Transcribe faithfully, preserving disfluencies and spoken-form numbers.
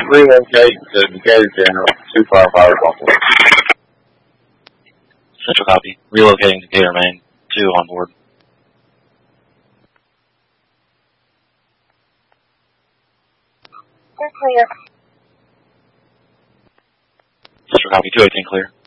relocate to Decatur General, two firefighters on board. Central copy. Relocating to Decatur, Maine, two on board. We're clear. Central copy, two eighteen clear.